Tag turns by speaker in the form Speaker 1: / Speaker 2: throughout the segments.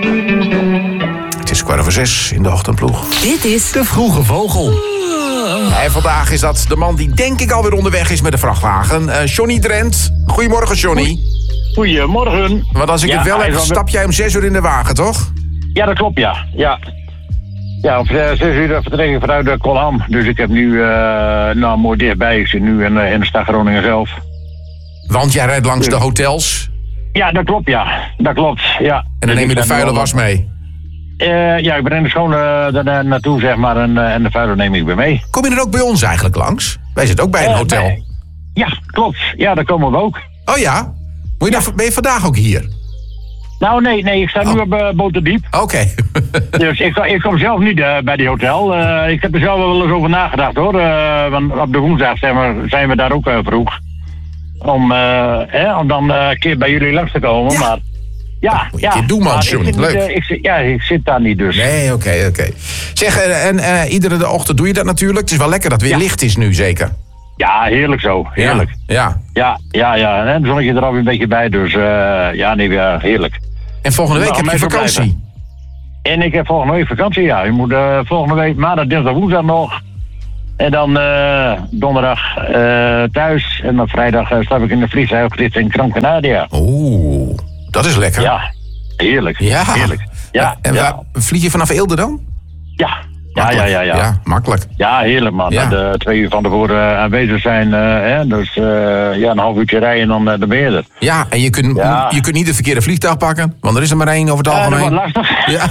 Speaker 1: Het is 5:15 in de ochtendploeg.
Speaker 2: Dit is De Vroege Vogel.
Speaker 1: En vandaag is dat de man die denk ik alweer onderweg is met de vrachtwagen. Johnny Drent. Goedemorgen, Johnny.
Speaker 3: Goedemorgen.
Speaker 1: Want als ik het wel heb, stap jij om 6 uur in de wagen, toch?
Speaker 3: Ja, dat klopt, ja. Ja, om 6 uur vertrek ik vanuit de Kolham. Dus ik heb nu, mooi dichtbij. Ik zit nu in de stad Groningen zelf.
Speaker 1: Want jij rijdt langs de hotels.
Speaker 3: Ja, dat klopt, ja. Dat klopt, ja.
Speaker 1: En dan neem je de vuile was mee.
Speaker 3: Ja, ik breng de schone naartoe, zeg maar. En de vuile neem ik weer mee.
Speaker 1: Kom je er ook bij ons eigenlijk langs? Wij zitten ook bij een hotel.
Speaker 3: Nee. Ja, klopt. Ja, daar komen we ook.
Speaker 1: Oh ja? Ben je vandaag ook hier?
Speaker 3: Nou, nee. Ik sta nu op Boterdiep.
Speaker 1: Oké.
Speaker 3: Dus ik kom zelf niet bij die hotel. Ik heb er zelf wel eens over nagedacht, hoor. Want op de woensdag zijn we daar ook vroeg. Om dan een keer bij jullie langs te komen.
Speaker 1: Ja.
Speaker 3: Maar ja.
Speaker 1: Moet je een keer doen, man, Johnny. Leuk.
Speaker 3: Ik zit daar niet dus.
Speaker 1: Nee, oké. Zeg, en iedere ochtend doe je dat natuurlijk. Het is wel lekker dat het weer licht is nu, zeker.
Speaker 3: Ja, heerlijk zo. Heerlijk.
Speaker 1: Ja.
Speaker 3: Ja. En het zonnetje er alweer een beetje bij. Dus heerlijk.
Speaker 1: En volgende week heb je vakantie.
Speaker 3: En ik heb volgende week vakantie, ja. Je moet volgende week maandag, dinsdag, woensdag nog. En dan donderdag thuis. En dan vrijdag stap ik in de vliegtuig richting Gran Canaria.
Speaker 1: Oeh, dat is lekker.
Speaker 3: Ja, heerlijk.
Speaker 1: Ja.
Speaker 3: Heerlijk. Ja,
Speaker 1: En vlieg je vanaf Eelde dan?
Speaker 3: Ja.
Speaker 1: Ja, makkelijk.
Speaker 3: Ja, heerlijk, man.
Speaker 1: Ja.
Speaker 3: De 2 uur van tevoren aanwezig zijn. Dus een half uurtje rijden en dan ben je er.
Speaker 1: Ja, en je kunt niet het verkeerde vliegtuig pakken. Want er is er maar één over het algemeen.
Speaker 3: Dat wordt lastig.
Speaker 1: Ja.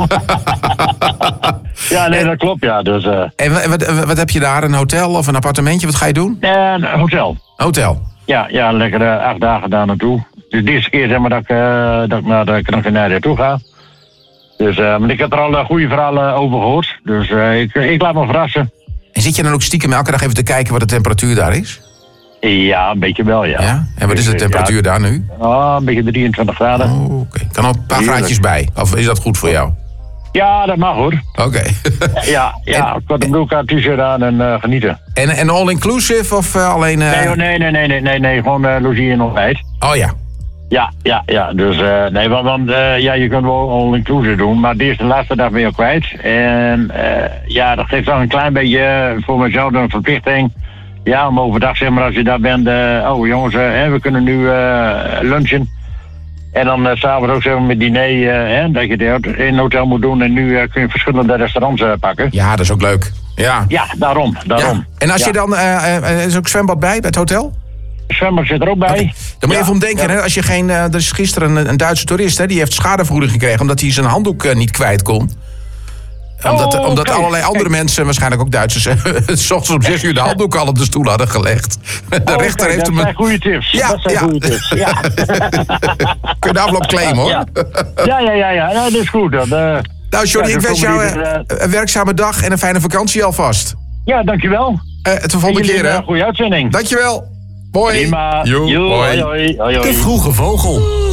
Speaker 3: Ja, nee, dat klopt, ja. Dus,
Speaker 1: En wat heb je daar? Een hotel of een appartementje? Wat ga je doen?
Speaker 3: een hotel.
Speaker 1: Hotel.
Speaker 3: Ja, lekker 8 dagen daar naartoe. Dus de eerste keer zeg maar dat ik naar de Gran Canaria toe ga. Dus, maar ik heb er al goede verhalen over gehoord. Dus ik laat me verrassen.
Speaker 1: En zit je dan ook stiekem elke dag even te kijken wat de temperatuur daar is?
Speaker 3: Ja, een beetje wel, ja.
Speaker 1: Ja? En wat is de temperatuur daar nu?
Speaker 3: Een beetje 23 graden.
Speaker 1: Oh, oké. Kan er een paar graadjes bij? Of is dat goed voor jou?
Speaker 3: Ja, dat mag hoor.
Speaker 1: Oké.
Speaker 3: Ja, korte broek aan, t-shirt aan en genieten.
Speaker 1: En all-inclusive of alleen...
Speaker 3: Nee, gewoon logie en ontbijt.
Speaker 1: Oh ja.
Speaker 3: Ja, dus want je kunt wel all-inclusive doen, maar de eerste en laatste dag ben je al kwijt. En dat geeft dan een klein beetje voor mezelf een verplichting. Ja, om overdag, zeg maar, als je daar bent, jongens, we kunnen nu lunchen. En dan s'avonds ook, zeg maar, met diner, dat je het in een hotel moet doen. En nu kun je verschillende restaurants pakken.
Speaker 1: Ja, dat is ook leuk. Ja,
Speaker 3: daarom.
Speaker 1: Ja. En als je dan, is ook zwembad bij het hotel?
Speaker 3: Zwembad zit er ook bij.
Speaker 1: Okay. Dan moet je even om denken, hè, als je geen... er is gisteren een Duitse toerist, hè, die heeft schadevergoeding gekregen omdat hij zijn handdoek niet kwijt kon. Omdat allerlei andere mensen, waarschijnlijk ook Duitsers, 's ochtends om 6 uur de handdoek al op de stoel hadden gelegd. De rechter heeft hem...
Speaker 3: Dat zijn goede tips.
Speaker 1: Ja.
Speaker 3: Goede tips. Ja.
Speaker 1: Kun je de afloop claimen, hoor.
Speaker 3: Ja, dat is goed.
Speaker 1: Nou, Johnny, ik wens jou een werkzame dag en een fijne vakantie alvast.
Speaker 3: Ja, dankjewel.
Speaker 1: Het de volgende keer, hè.
Speaker 3: Goede uitzending.
Speaker 1: Dankjewel. Hoi.
Speaker 3: Prima.
Speaker 1: Hoi.
Speaker 3: Hoi.
Speaker 2: De Vroege Vogel.